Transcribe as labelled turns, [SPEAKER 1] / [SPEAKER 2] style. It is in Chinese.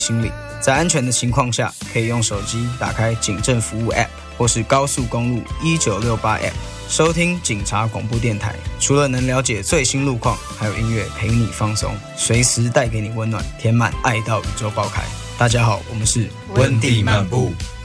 [SPEAKER 1] 心理。在安全的情况下，可以用手机打开警政服务 App 或是高速公路1968 App 收听警察广播电台。除了能了解最新路况，还有音乐陪你放松，随时带给你温暖，填满爱到宇宙爆开。大家好，我们是
[SPEAKER 2] 温蒂漫步。